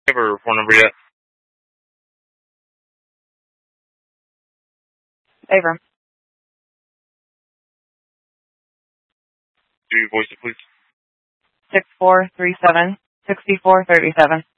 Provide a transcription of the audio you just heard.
Have her phone number yet? Abram. Do you voice it, please? 6437-6437.